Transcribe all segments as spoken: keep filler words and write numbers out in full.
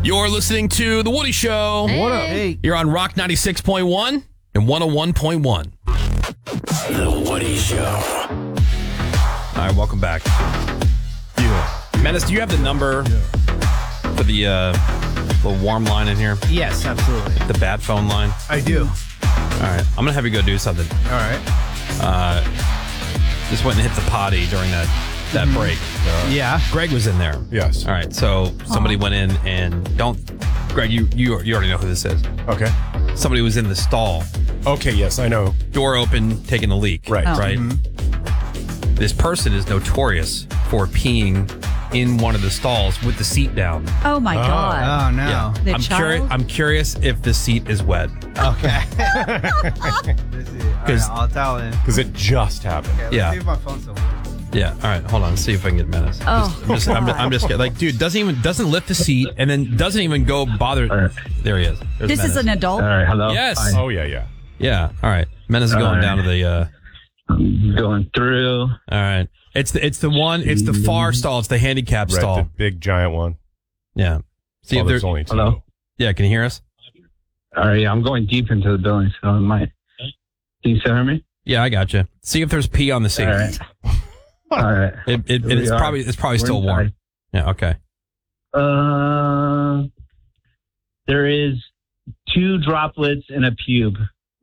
You're listening to The Woody Show. Hey. What up? Hey. You're on Rock ninety-six point one and one oh one point one. The Woody Show. All right, welcome back. Yeah. Menace, do you have the number yeah. for the uh, little warm line in here? Yes, absolutely. The bat phone line? I do. All right, I'm going to have you go do something. All right. Uh, just went and hit the potty during that, that mm-hmm. break. Uh, yeah. Greg was in there. Yes. All right, so somebody Aww. went in and don't... Greg, you, you you already know who this is. Okay. Somebody was in the stall. Okay, yes, I know. Door open, taking a leak. Right. Oh. Right? Mm-hmm. This person is notorious for peeing in one of the stalls with the seat down. Oh my Oh. God. Oh, no. Yeah. The I'm child? curious. I'm curious if the seat is wet. Okay. Let's see. All 'Cause- right, I'll tell in. Because it just happened. Okay, let's Yeah. see if my phone's still working. Yeah. All right. Hold on. See if I can get Menace. Oh, I'm just, I'm, God. I'm just like, dude, doesn't even doesn't lift the seat and then doesn't even go bother. Right. There he is. There's This is Menace. an adult? All right, hello. Yes. Hi. Oh, yeah, yeah. Yeah. All right. Menace is All going right. down to the. Uh, I'm going through. all right. It's the it's the one. It's the far stall. It's the handicap Right, stall. the big giant one. Yeah. See oh, if there's there's. only two. Hello. Yeah. Can you hear us? All right, yeah, I'm going deep into the building, so I might. Can you still hear me? Yeah, I got you. See if there's pee on the seat. All right. All right. It, it, Here we it's are. probably it's probably We're still warm. inside. Yeah. Okay. Uh, there is two droplets in a pube.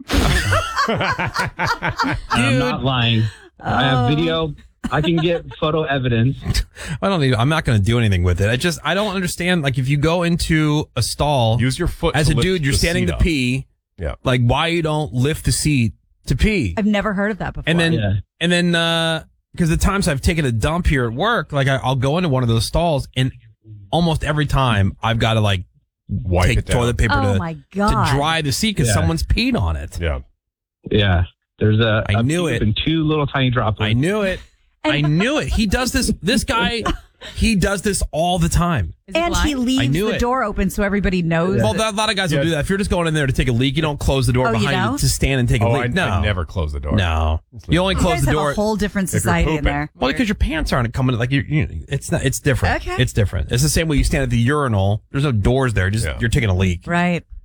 And I'm not lying. I have Oh. video. I can get photo evidence. I don't. Even, I'm not going to do anything with it. I just I don't understand. Like if you go into a stall Use your foot as to a lift dude, you're the standing seat to up. pee. Yeah. Like why you don't lift the seat to pee? I've never heard of that before. And then Yeah. and then uh because the times I've taken a dump here at work, like I, I'll go into one of those stalls and almost every time I've got to like Wipe take it down. toilet paper oh to, my God. to dry the seat because Yeah. someone's peed on it. Yeah. Yeah. There's a. I a knew pube it. And two little tiny droplets. I knew it. I knew it. He does this. This guy, he does this all the time. Is he and he I leaves knew the it. door open so everybody knows. Well, that, a lot of guys will Yeah. do that. If you're just going in there to take a leak, you don't close the door Oh, you behind you, don't? to stand and take a Oh, leak. I, no, I never close the door. no. You only you close guys the have door. a whole different If you're society in pooping. there. Well, because your pants aren't coming. Like you, you, it's not. It's different. Okay. It's different. It's the same way you stand at the urinal. There's no doors there. Just Yeah. you're taking a leak. Right.